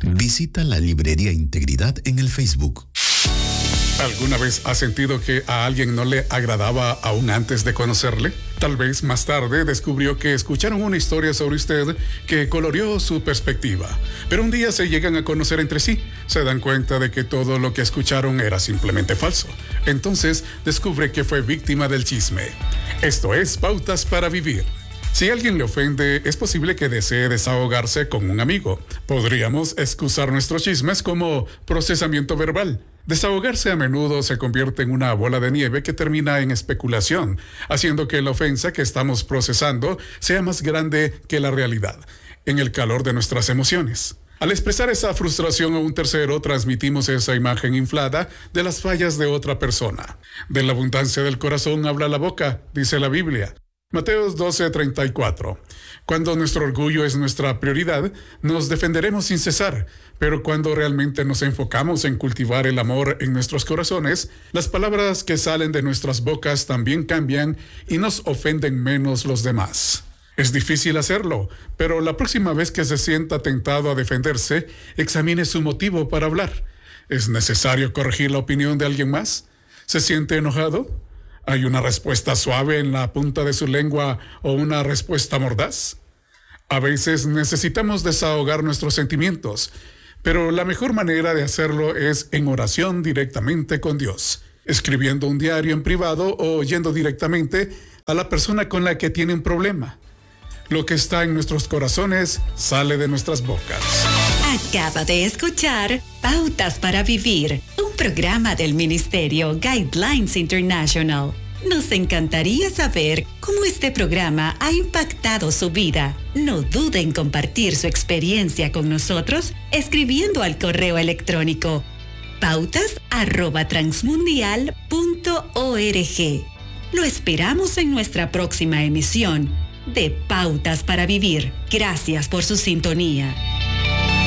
Visita la librería Integridad en el Facebook. ¿Alguna vez ha sentido que a alguien no le agradaba aún antes de conocerle? Tal vez más tarde descubrió que escucharon una historia sobre usted que coloreó su perspectiva. Pero un día se llegan a conocer entre sí, se dan cuenta de que todo lo que escucharon era simplemente falso. Entonces descubre que fue víctima del chisme. Esto es Pautas para Vivir. Si alguien le ofende, es posible que desee desahogarse con un amigo. Podríamos excusar nuestros chismes como procesamiento verbal. Desahogarse a menudo se convierte en una bola de nieve que termina en especulación, haciendo que la ofensa que estamos procesando sea más grande que la realidad, en el calor de nuestras emociones. Al expresar esa frustración a un tercero, transmitimos esa imagen inflada de las fallas de otra persona. De la abundancia del corazón habla la boca, dice la Biblia. Mateos 12:34. Cuando nuestro orgullo es nuestra prioridad, nos defenderemos sin cesar, pero cuando realmente nos enfocamos en cultivar el amor en nuestros corazones, las palabras que salen de nuestras bocas también cambian y nos ofenden menos los demás. Es difícil hacerlo, pero la próxima vez que se sienta tentado a defenderse, examine su motivo para hablar. ¿Es necesario corregir la opinión de alguien más? ¿Se siente enojado? ¿Hay una respuesta suave en la punta de su lengua o una respuesta mordaz? A veces necesitamos desahogar nuestros sentimientos, pero la mejor manera de hacerlo es en oración directamente con Dios, escribiendo un diario en privado o yendo directamente a la persona con la que tiene un problema. Lo que está en nuestros corazones sale de nuestras bocas. Acaba de escuchar Pautas para Vivir, un programa del Ministerio Guidelines International. Nos encantaría saber cómo este programa ha impactado su vida. No duden en compartir su experiencia con nosotros escribiendo al correo electrónico pautas@transmundial.org. Lo esperamos en nuestra próxima emisión de Pautas para Vivir. Gracias por su sintonía.